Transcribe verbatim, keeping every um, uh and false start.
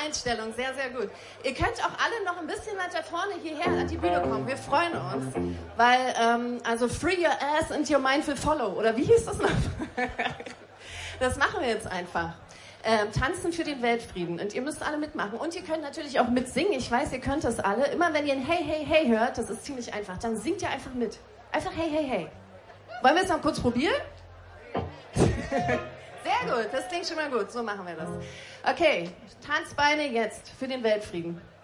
Einstellung, sehr, sehr gut. Ihr könnt auch alle noch ein bisschen weiter vorne hierher an die Bühne kommen. Wir freuen uns, weil, ähm, also free your ass and your mind will follow. Oder wie hieß das noch? Das machen wir jetzt einfach. Ähm, tanzen für den Weltfrieden. Und ihr müsst alle mitmachen. Und ihr könnt natürlich auch mitsingen. Ich weiß, ihr könnt das alle. Immer wenn ihr ein Hey, Hey, Hey hört, das ist ziemlich einfach, dann singt ihr einfach mit. Einfach Hey, Hey, Hey. Wollen wir es noch kurz probieren? Sehr gut, das klingt schon mal gut. So machen wir das. Okay, Tanzbeine jetzt für den Weltfrieden.